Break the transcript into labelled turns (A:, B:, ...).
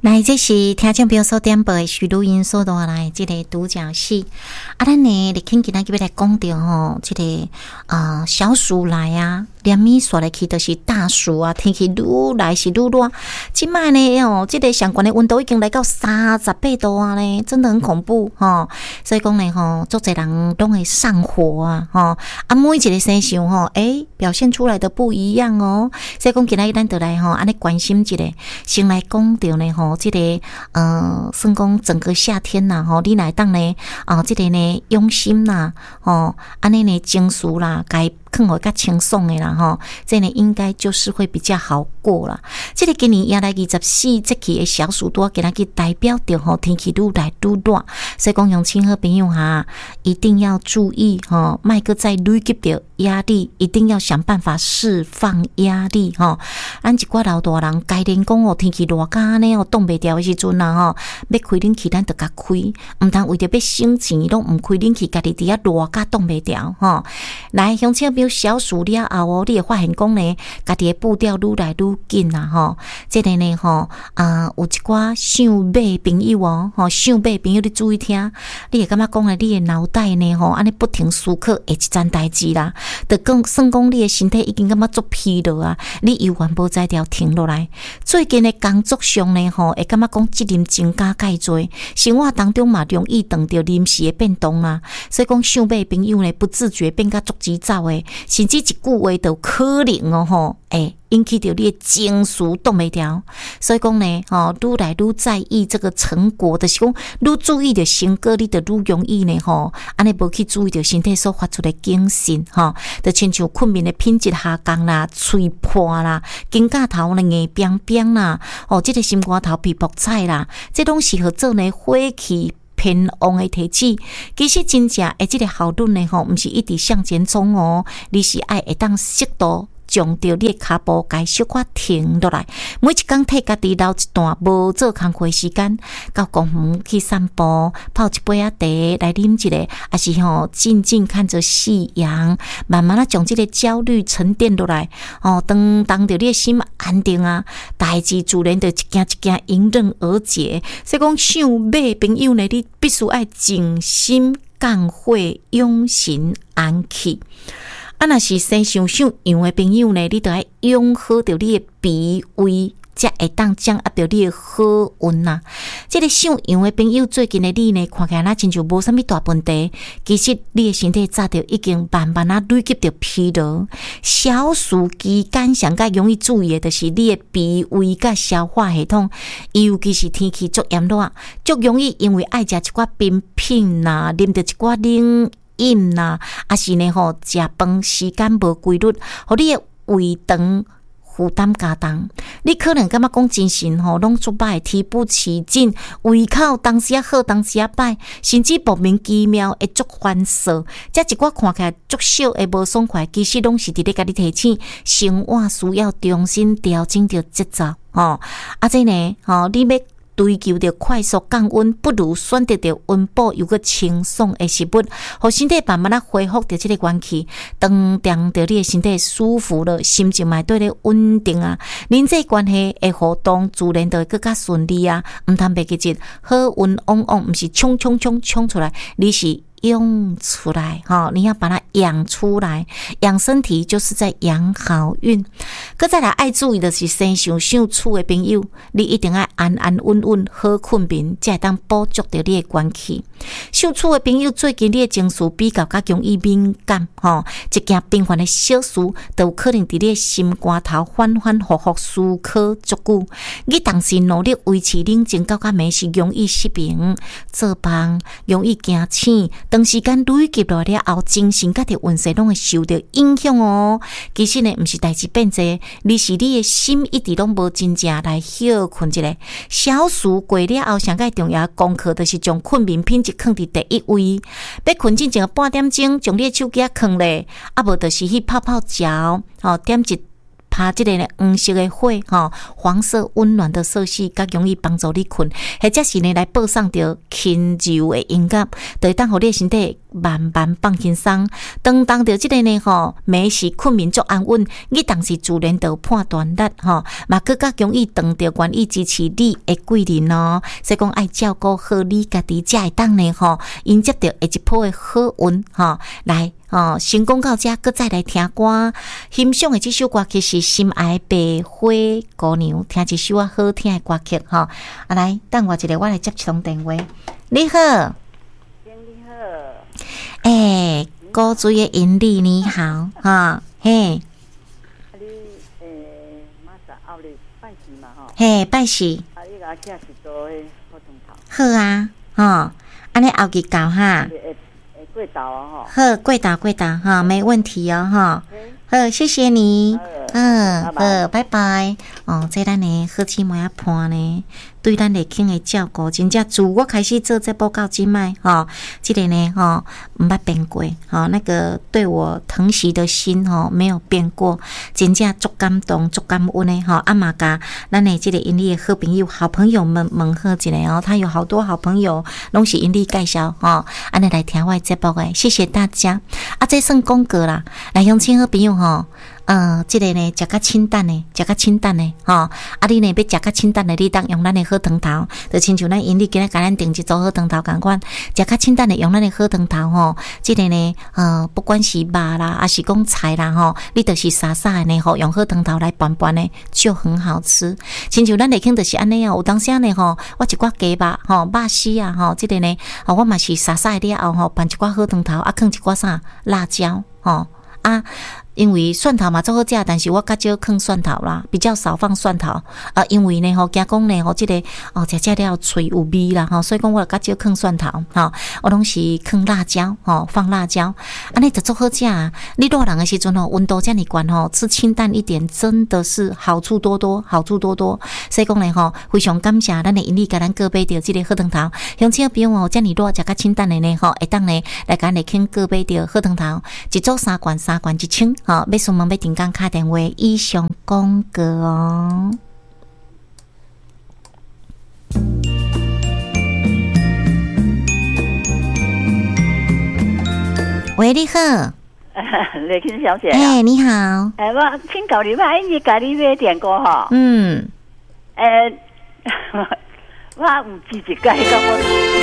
A: 来，这是听众朋友所点播的徐录音所带来这个独角戏。咱呢，你听今仔日要来讲到吼，这个小暑来啊，连咪刷来去就是大暑啊，天气愈来是愈热。即摆呢这个上悬的温度已经来到38度啊呢，真的很恐怖吼。所以讲呢足侪人都会上火啊吼。每一个生肖表现出来的不一样哦。所以讲今仔日咱就来安尼关心一下，先来讲到呢这个算讲整个夏天呐你来当呢这个呢用心呐安尼呢情绪啦该更会较轻松的啦这呢应该就是会比较好过啦。这个今年也来24节气的小暑多，今日代表着天气愈来愈热，所以讲乡亲好朋友一定要注意莫搁再累积着压力，一定要想办法释放压力咱一寡老大人该练讲天气热甲呢冻袂掉的时阵要开冷气咱就甲开，毋通为着要省钱拢毋开冷气，家己伫遐热甲冻袂掉来乡亲朋友小暑了后你会发现讲呢家己的步调愈来愈紧啦这个呢有一寡想买朋友想买朋友你注意听，你会感觉讲你的脑袋呢安尼不停思考一件代志啦，就讲算讲你的身体已经感觉足疲劳啊，你永远无才调停落来。最近的工作上呢会感觉讲责任增加介多，生活当中嘛容易碰到临时的变动啦，所以讲想买朋友呢不自觉变甲足急躁的，甚至一句话都可能引起到你的情绪冻袂调。所以讲呢愈来愈在意这个成果，就是讲愈注意着成果，你就愈容易呢安尼无去注意着身体所发出的警讯就亲像困眠的品质下降啦，喙破啦，肩胛头呢硬冰冰啦这个心肝头皮薄菜啦，这拢是合做呢火气偏旺的提示。其实真正这个效率呢不是一直向前冲你是爱会当适度将着你的脚步该小可停落来，每一天替家己留一段无做工课时间，到公园去散步，泡一杯茶来啉一个，还是静静看着夕阳，慢慢将这个焦虑沉淀落来当着你的心安定啊，代志自然就一件一件迎刃而解。所以讲想买朋友呢，你必须爱静心降火，养神安气。若是生想样的朋友呢，你就要养好着你的脾胃，才会当掌握着你的好运啦。这个想样的朋友，最近的你呢，看起来亲像无啥物大问题，其实你的身体早就已经慢慢累积着疲劳。小暑期间上较容易注意的就是你的脾胃甲消化系统，尤其是天气足炎热，足容易因为爱食一寡冰品啦，啉着一寡冷饮啦，还是呢食饭时间无规律，互你的胃肠负担加重，你可能感觉讲精神拢足歹，提不起劲，胃口当时好，当时歹，甚至莫名其妙会足烦躁。这一寡看起来足小的无爽快，其实拢是伫咧家己提醒，生活需要重新调整着节奏这呢你要追求着快速降温，不如选择着温补又个清爽的食物，互身体慢慢恢复着这个元气。当着你的身体舒服了，心情嘛对咧稳定啊，人际关系的互动自然就会更加顺利啊。毋通袂记住，好运往往毋是冲出来，你是用出来你要把它养出来，养身体就是在养好运。可再来爱注意的是生想厝的朋友，你一定要安安稳稳好困眠，才会当补足到你的元气。想厝的朋友，最近你的情绪比较容易敏感一件平凡的小事都有可能伫你的心肝头反反复复思考足久。你当时努力维持冷静到尾是容易失眠、做梦，容易惊醒，长时间累积落了后，精神甲条运势拢会受到影响其实呢，毋是代志变济，你是你的心一直拢无真正来休困一下。小暑过了后，上个重要的功课就是将困眠品质放伫第一位。要困之前半点钟，将你的手机放咧，无就是去泡泡脚点一拍这个黄色的火黄色温暖的色系，较容易帮助你困，或者是呢来播送着轻柔的音乐，就会当互你的身体慢慢放轻松。当着这个呢眠时困眠足安稳，你当时自然就判断力嘛更较容易当着愿意支持你的贵人哦。所以讲爱照顾好你家己，才会当呢迎接着下一波的好运来。成功到这，搁再来听歌，欣赏的这首歌曲是心爱白花姑娘，听一首好听的歌曲来，等我一下，我来接一通电话。你好，
B: 你
A: 好，古锥的英丽你好，嘿，
B: 你马上后日拜四嘛
A: 嘿，拜四，
B: 你个阿姐是做迄好汤头，
A: 好啊，安尼后日到哈。
B: 贵岛啊
A: 好，贵岛没问题哦好，谢谢你，拜拜。这咱呢好姊妹伴呢，对咱的亲的照顾，真正自我开始做这报告之卖这个呢唔捌变过那个对我疼惜的心没有变过，真正足感动足感恩的阿妈甲咱的这个因利的好朋友好朋友们问好一下他有好多好朋友拢是因利介绍安尼来听我节目的，谢谢大家这算广告啦，来乡亲好朋友这个呢食较清淡的你呢要食较清淡的，你当用咱的好汤头，就亲像咱因利今日甲咱订一组好汤头共款，食较清淡的用咱的好汤头这个呢不管是肉啦还是讲菜啦你就是沙沙的呢用好汤头来拌拌的就很好吃。亲像咱内肯就是安尼有当时呢我一寡鸡肉肉丝啊这个呢我嘛是沙沙的了后拌一寡好汤头放一寡啥辣椒因为蒜头嘛做好食，但是我较少放蒜头啦，比较少放蒜头因为呢惊讲呢这个食了嘴有味啦所以讲我较少放蒜头我拢是放辣椒放辣椒安尼就做好食你热人的时阵温度这么高吃清淡一点真的是好处多多。所以讲呢非常感谢咱的因利甲咱各买到这个好汤头，乡亲朋友这么热食较清淡的呢会当呢来甲咱来请各买到好汤头，一组3罐1000要询问要订购卡电话以上广告喂，你好，
B: 雷钦小姐
A: 你好，
B: 我请教你买你家己买电歌我有记一个，